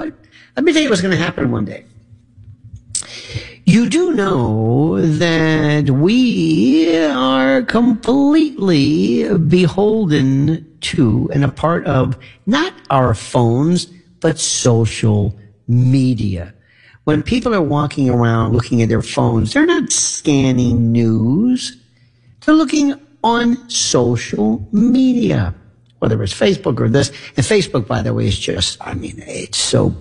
what? Let me tell you what's going to happen one day. You do know that we are completely beholden to and a part of not our phones, but social media. When people are walking around looking at their phones, they're not scanning news. They're looking on social media, whether it's Facebook or this. And Facebook, by the way, is just, I mean, it's so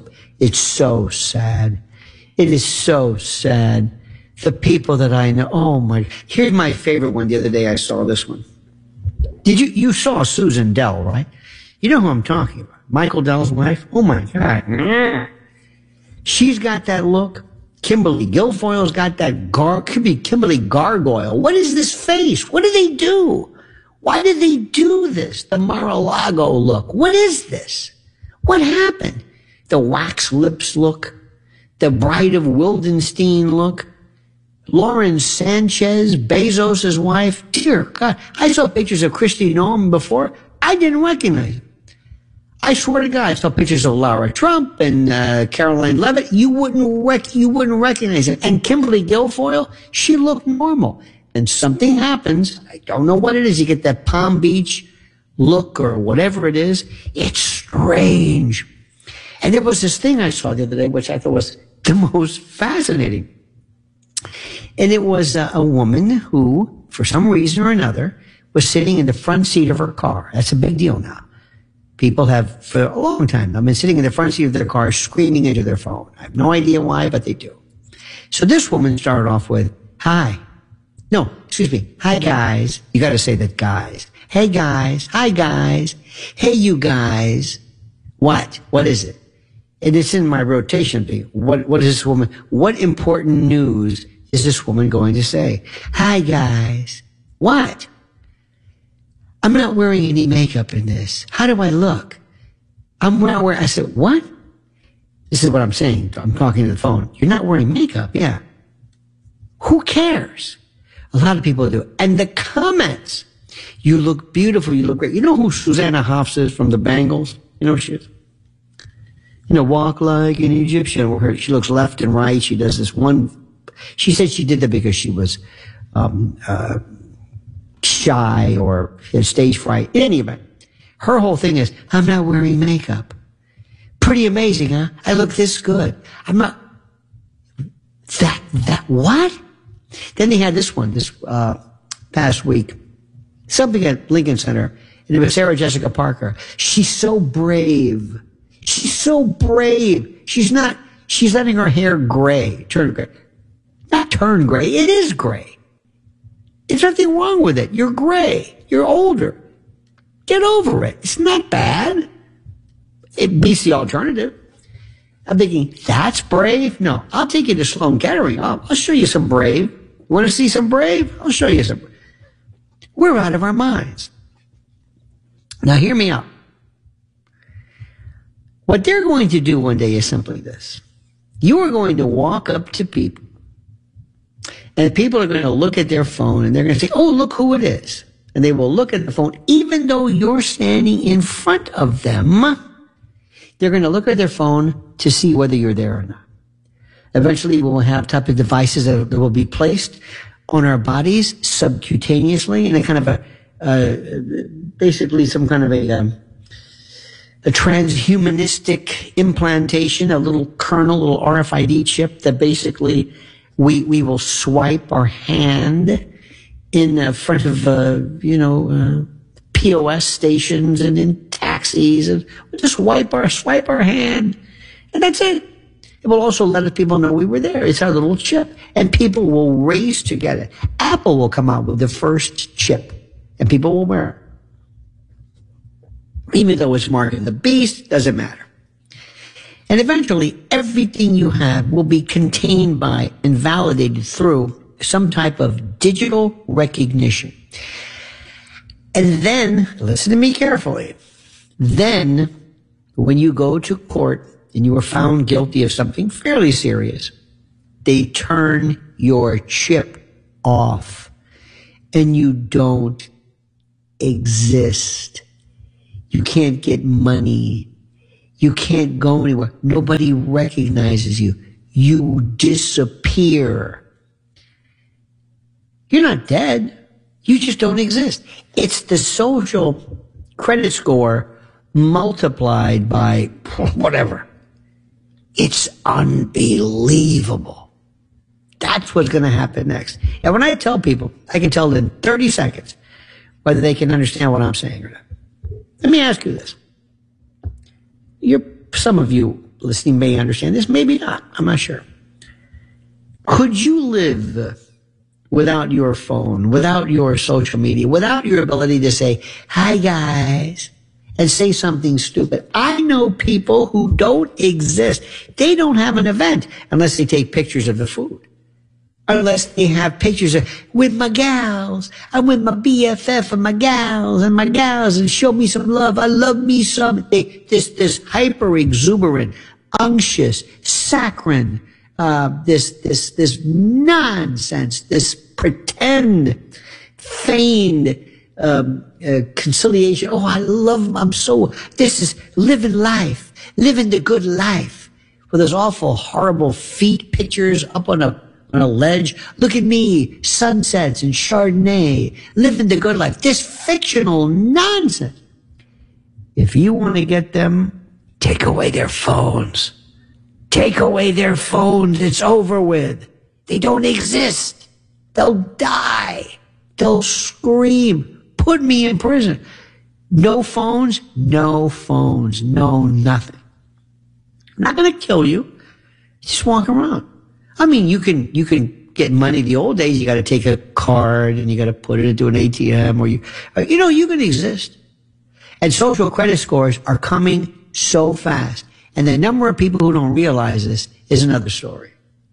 sad. It is so sad. The people that I know, oh my, here's my favorite one. The other day I saw this one. You saw Susan Dell, right? You know who I'm talking about. Michael Dell's wife. Oh my God. She's got that look. Kimberly Guilfoyle's got that could be Kimberly Gargoyle. What is this face? What did they do? Why did they do this? The Mar-a-Lago look. What is this? What happened? The wax lips look. The Bride of Wildenstein look. Lauren Sanchez, Bezos' wife. Dear God, I saw pictures of Kristi Noem before. I didn't recognize her. I swear to God, I saw pictures of Lara Trump and Caroline Levitt. You wouldn't recognize it. And Kimberly Guilfoyle, she looked normal. And something happens. I don't know what it is. You get that Palm Beach look or whatever it is. It's strange. And there was this thing I saw the other day, which I thought was the most fascinating. And it was a woman who, for some reason or another, was sitting in the front seat of her car. That's a big deal now. People have, for a long time, been sitting in the front seat of their car screaming into their phone. I have no idea why, but they do. So this woman started off with, hi. No, excuse me. Hi, guys. You got to say that, guys. Hey, guys. Hi, guys. Hey, you guys. What? What is it? And it's in my rotation. What is this woman? What important news is this woman going to say? Hi, guys. What? I'm not wearing any makeup in this. How do I look? I'm not wearing, I said, what? This is what I'm saying. I'm talking to the phone. You're not wearing makeup? Yeah. Who cares? A lot of people do. And the comments. You look beautiful. You look great. You know who Susanna Hoffs is from the Bangles? You know who she is? You know, walk like an Egyptian. She looks left and right. She does this one. She said she did that because she was shy or had stage fright. In any event, her whole thing is, I'm not wearing makeup. Pretty amazing, huh? I look this good. I'm not. That what? Then they had this one this past week. Something at Lincoln Center. And it was Sarah Jessica Parker. She's so brave. She's so brave. She's letting her hair turn gray. Not turn gray. It is gray. There's nothing wrong with it. You're gray. You're older. Get over it. It's not bad. It beats the alternative. I'm thinking, that's brave? No. I'll take you to Sloan Kettering. I'll show you some brave. You want to see some brave? I'll show you some. We're out of our minds. Now hear me out. What they're going to do one day is simply this. You are going to walk up to people, and people are going to look at their phone, and they're going to say, oh, look who it is. And they will look at the phone, even though you're standing in front of them. They're going to look at their phone to see whether you're there or not. Eventually, we will have type of devices that will be placed on our bodies subcutaneously in a kind of basically some kind of a transhumanistic implantation, a little kernel, a little RFID chip that basically we will swipe our hand in front of, POS stations and in taxis, and we'll just swipe our hand, and that's it. It will also let people know we were there. It's our little chip, and people will race to get it. Apple will come out with the first chip, and people will wear it. Even though it's marked the beast, doesn't matter. And eventually, everything you have will be contained by and validated through some type of digital recognition. And then, listen to me carefully, then when you go to court and you are found guilty of something fairly serious, they turn your chip off and you don't exist. You can't get money. You can't go anywhere. Nobody recognizes you. You disappear. You're not dead. You just don't exist. It's the social credit score multiplied by whatever. It's unbelievable. That's what's going to happen next. And when I tell people, I can tell in 30 seconds whether they can understand what I'm saying or not. Let me ask you this. Some of you listening may understand this, maybe not. I'm not sure. Could you live without your phone, without your social media, without your ability to say, hi guys, and say something stupid? I know people who don't exist. They don't have an event unless they take pictures of the food. Unless they have pictures of, with my gals. I'm with my BFF and my gals and show me some love. I love me some. This hyper exuberant, unctuous, saccharine, this nonsense, this pretend, feigned, conciliation. Oh, I love, this is living life, living the good life. With those awful, horrible feet pictures up on a ledge. Look at me, sunsets and Chardonnay, living the good life. This fictional nonsense. If you want to get them, take away their phones. Take away their phones. It's over with. They don't exist. They'll die. They'll scream. Put me in prison. No phones, no nothing. I'm not going to kill you. Just walk around. I mean, you can get money the old days. You got to take a card and you got to put it into an ATM or you can exist. And social credit scores are coming so fast. And the number of people who don't realize this is another story.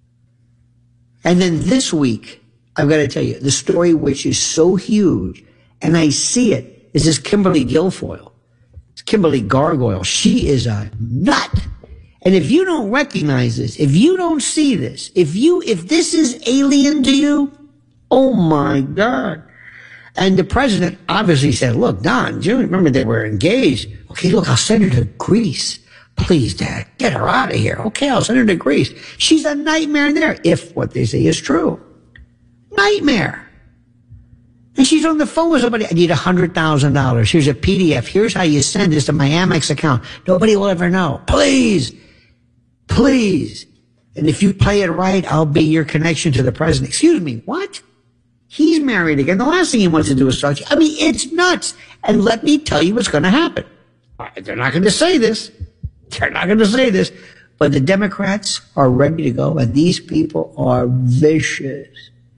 And then this week, I've got to tell you, the story which is so huge, and I see it, is this Kimberly Guilfoyle. It's Kimberly Gargoyle. She is a nut. And if you don't recognize this, if you don't see this, if this is alien to you, oh my God. And the president obviously said, look, Don, do you remember they were engaged? Okay, look, I'll send her to Greece. Please, Dad, get her out of here. Okay, I'll send her to Greece. She's a nightmare there, if what they say is true. Nightmare. And she's on the phone with somebody. I need $100,000. Here's a PDF. Here's how you send this to my Amex account. Nobody will ever know. Please. And if you play it right, I'll be your connection to the president. Excuse me, what? He's married again. The last thing he wants to do is talk to you. I mean, it's nuts. And let me tell you what's going to happen. They're not going to say this. But the Democrats are ready to go, and these people are vicious.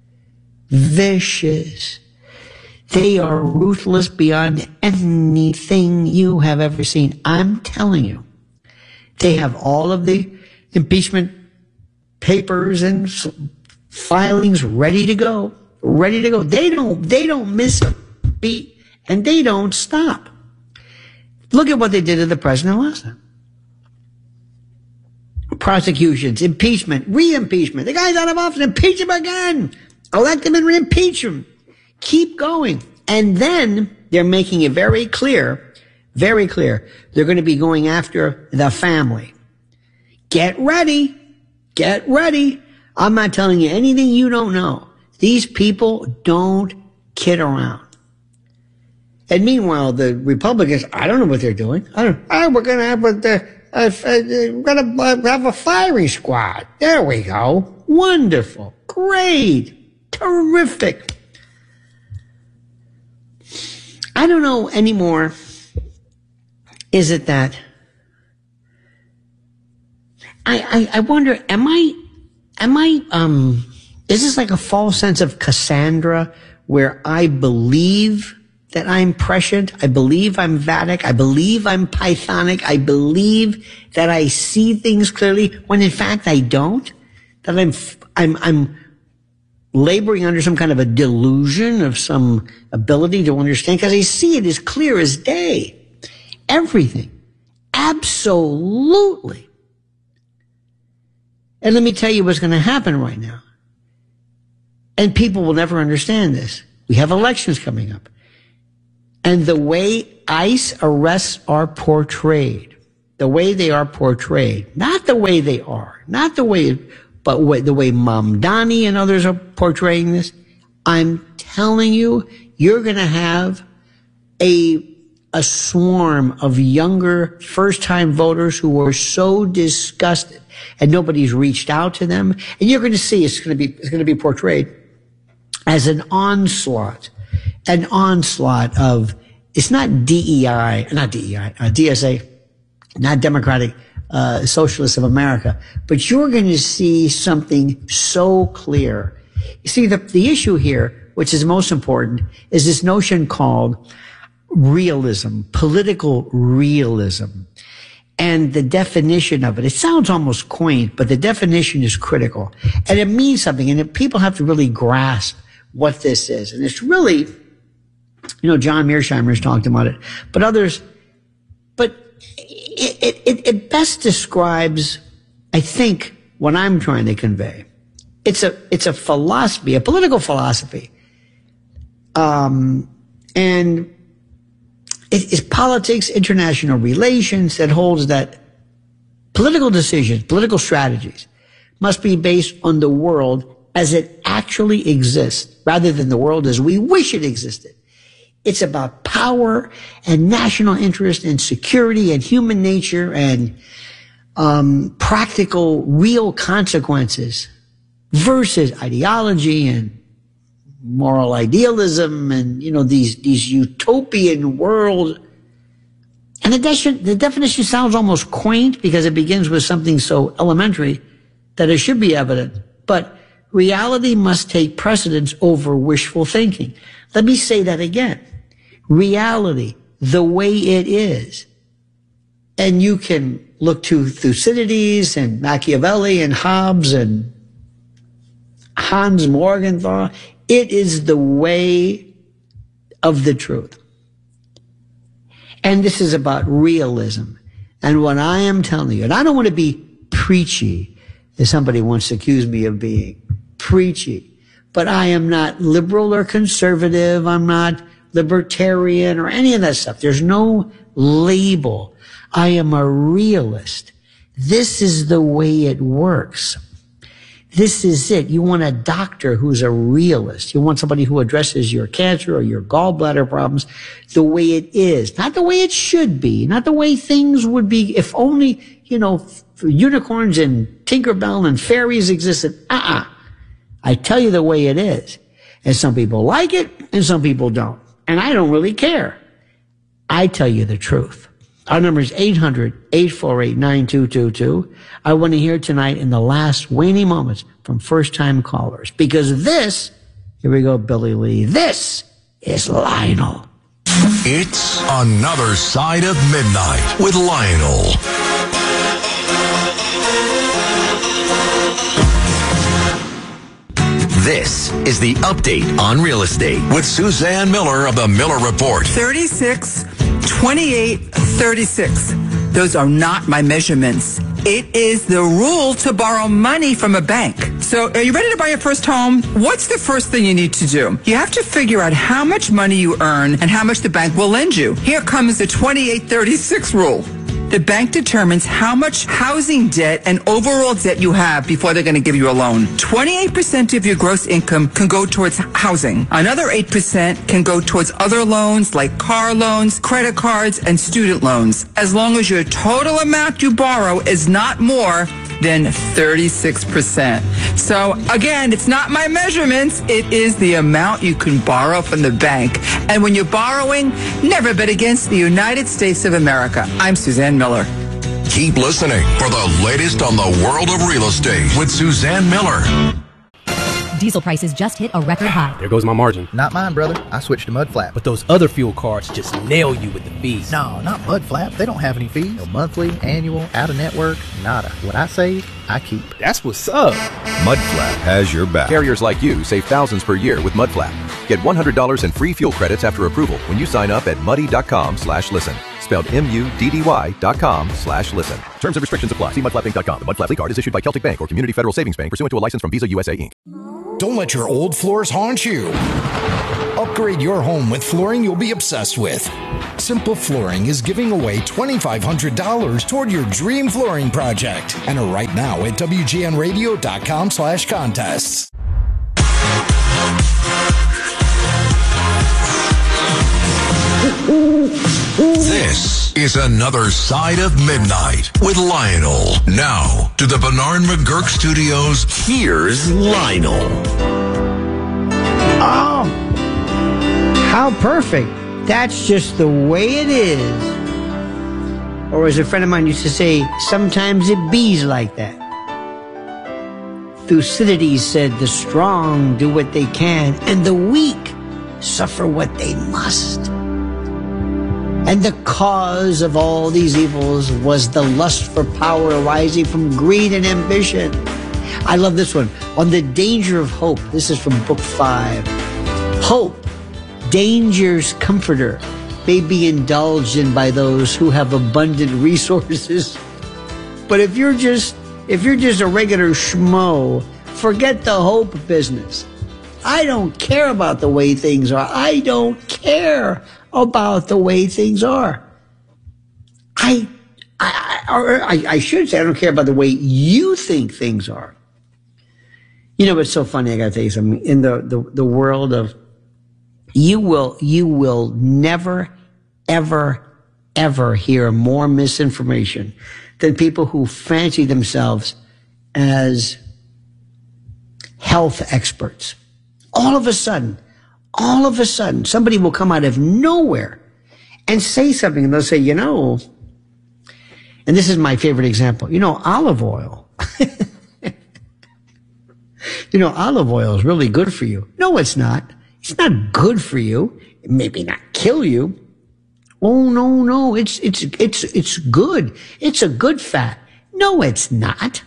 They are ruthless beyond anything you have ever seen. I'm telling you. They have all of the impeachment papers and filings ready to go. They don't miss a beat, and they don't stop. Look at what they did to the president last time. Prosecutions, impeachment, re-impeachment. The guy's out of office, impeach him again. Elect him and re-impeach him. Keep going. And then they're making it very clear, they're going to be going after the family. Get ready. I'm not telling you anything you don't know. These people don't kid around. And meanwhile, the Republicans, I don't know what they're doing. We're going to have a firing squad. There we go. Wonderful. Great. Terrific. I don't know anymore. Is it that I wonder, is this like a false sense of Cassandra where I believe that I'm prescient? I believe I'm Vedic. I believe I'm Pythonic. I believe that I see things clearly when in fact I don't? That I'm laboring under some kind of a delusion of some ability to understand because I see it as clear as day. Everything. Absolutely. And let me tell you what's going to happen right now. And people will never understand this. We have elections coming up. And the way ICE arrests are portrayed the way they are portrayed, not the way they are, not the way, but the way Mamdani and others are portraying this, I'm telling you, you're going to have a swarm of younger first-time voters who are so disgusted and nobody's reached out to them. And you're going to see it's going to be portrayed as an onslaught of, it's not DSA, not Democratic Socialists of America, but you're going to see something so clear. You see, the issue here, which is most important, is this notion called realism, political realism. And the definition of it, it sounds almost quaint, but the definition is critical. And it means something, and people have to really grasp what this is. And it's really, John Mearsheimer has talked about it, but others, but it best describes, I think, what I'm trying to convey. It's a philosophy, a political philosophy. And it's politics, international relations that holds that political decisions, political strategies must be based on the world as it actually exists rather than the world as we wish it existed. It's about power and national interest and security and human nature and practical, real consequences versus ideology and moral idealism and, these utopian world. And the definition sounds almost quaint because it begins with something so elementary that it should be evident. But reality must take precedence over wishful thinking. Let me say that again. Reality, the way it is. And you can look to Thucydides and Machiavelli and Hobbes and Hans Morgenthau. It is the way of the truth. And this is about realism. And what I am telling you, and I don't want to be preachy, as somebody once accused me of being preachy, but I am not liberal or conservative. I'm not libertarian or any of that stuff. There's no label. I am a realist. This is the way it works. This is it. You want a doctor who's a realist. You want somebody who addresses your cancer or your gallbladder problems the way it is, not the way it should be, not the way things would be if only, unicorns and Tinkerbell and fairies existed. I tell you the way it is. And some people like it and some people don't. And I don't really care. I tell you the truth. Our number is 800-848-9222. I want to hear tonight in the last waning moments from first-time callers. Because this, here we go, Billy Lee, this is Lionel. It's Another Side of Midnight with Lionel. This is the update on real estate with Suzanne Miller of the Miller Report. 36, 28, 36. Those are not my measurements. It is the rule to borrow money from a bank. So are you ready to buy your first home? What's the first thing you need to do? You have to figure out how much money you earn and how much the bank will lend you. Here comes the 28-36 rule. The bank determines how much housing debt and overall debt you have before they're going to give you a loan. 28% of your gross income can go towards housing. Another 8% can go towards other loans like car loans, credit cards, and student loans, as long as your total amount you borrow is not more than 36%. So again, it's not my measurements. It is the amount you can borrow from the bank. And when you're borrowing, never bet against the United States of America. I'm Suzanne Miller. Keep listening for the latest on the world of real estate with Suzanne Miller. Diesel prices just hit a record high. There goes my margin. Not mine, brother. I switched to Mudflap. But those other fuel cards just nail you with the fees. No, not Mudflap. They don't have any fees. No monthly, annual, out-of-network, nada. What I save, I keep. That's what's up. Mudflap has your back. Carriers like you save thousands per year with Mudflap. Get $100 in free fuel credits after approval when you sign up at muddy.com/listen. Spelled MUDDY.com/listen. Terms and restrictions apply. See mudflapping.com. The Mudflap card is issued by Celtic Bank or Community Federal Savings Bank pursuant to a license from Visa USA Inc. Don't let your old floors haunt you. A Upgrade your home with flooring you'll be obsessed with. Simple Flooring is giving away $2,500 toward your dream flooring project. Enter right now at WGNradio.com/contests. This is Another Side of Midnight with Lionel. Now, to the Bernard McGurk Studios, here's Lionel. Oh, how perfect. That's just the way it is. Or as a friend of mine used to say, sometimes it bees like that. Thucydides said, the strong do what they can, and the weak suffer what they must. And the cause of all these evils was the lust for power arising from greed and ambition. I love this one. On the danger of hope. This is from book 5. Hope, danger's comforter, may be indulged in by those who have abundant resources. But if you're just a regular schmo, forget the hope business. I don't care about the way things are. I don't care about the way things are. I should say I don't care about the way you think things are. You know what's so funny? I gotta tell you something. In the world of, you will never, ever, ever hear more misinformation than people who fancy themselves as health experts. All of a sudden, somebody will come out of nowhere and say something, and they'll say, you know, and this is my favorite example, you know, olive oil. You know, olive oil is really good for you. No, it's not. It's not good for you. It maybe not kill you. Oh, no. It's good. It's a good fat. No, it's not.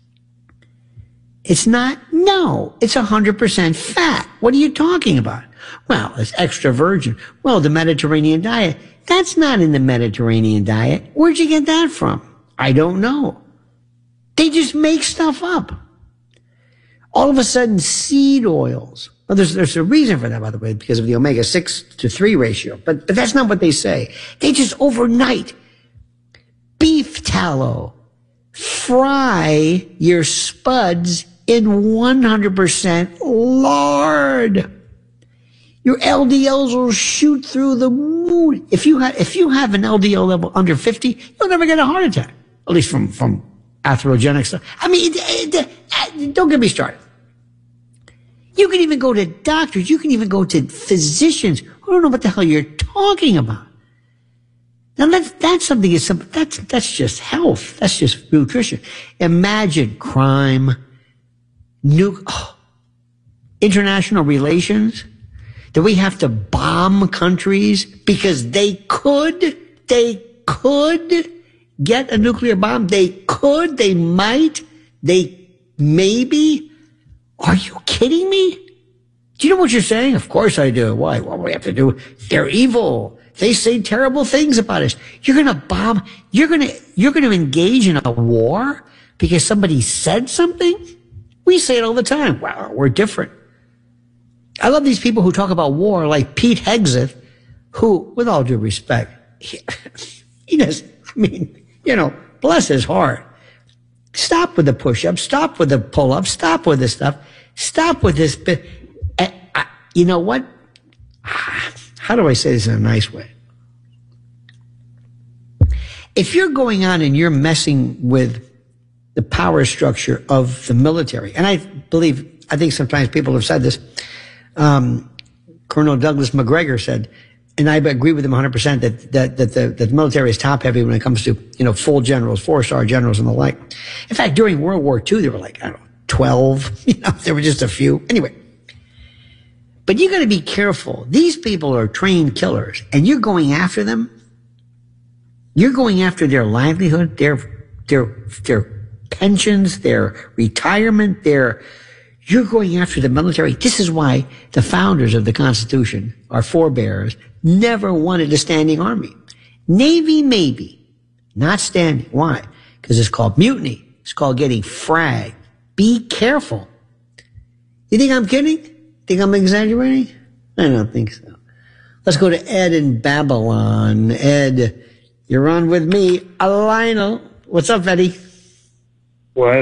It's not. No, it's 100% fat. What are you talking about? Well, it's extra virgin. Well, the Mediterranean diet. That's not in the Mediterranean diet. Where'd you get that from? I don't know. They just make stuff up. All of a sudden, seed oils. Well, there's a reason for that, by the way, because of the omega-6 to 3 ratio. But that's not what they say. They just overnight. Beef tallow. Fry your spuds in 100% lard. Your LDLs will shoot through the moon. If you have an LDL level under 50, you'll never get a heart attack. At least from atherogenic stuff. I mean, don't get me started. You can even go to doctors. You can even go to physicians who don't know what the hell you're talking about. Now that's something. That's just health. That's just nutrition. Imagine crime, international relations. Do we have to bomb countries because they could get a nuclear bomb? They might, maybe. Are you kidding me? Do you know what you're saying? Of course I do. Why? What do we have to do? They're evil. They say terrible things about us. You're going to bomb. You're going to engage in a war because somebody said something? We say it all the time. Well, we're different. I love these people who talk about war like Pete Hegseth, who, with all due respect, he does, I mean, you know, bless his heart. Stop with the push-ups. Stop with the pull-ups. Stop with this stuff. Stop with this. You know what? How do I say this in a nice way? If you're going on and you're messing with the power structure of the military, and I think sometimes people have said this, Colonel Douglas McGregor said, and I agree with him 100% that the military is top heavy when it comes to, you know, full generals, 4-star generals and the like. In fact, during World War II, there were like, I don't know, 12, you know, there were just a few. Anyway. But you got to be careful. These people are trained killers and you're going after them. You're going after their livelihood, their pensions, their retirement, you're going after the military. This is why the founders of the Constitution, our forebears, never wanted a standing army. Navy, maybe. Not standing. Why? Because it's called mutiny. It's called getting fragged. Be careful. You think I'm kidding? Think I'm exaggerating? I don't think so. Let's go to Ed in Babylon. Ed, you're on with me. Lionel. What's up, Eddie? Well,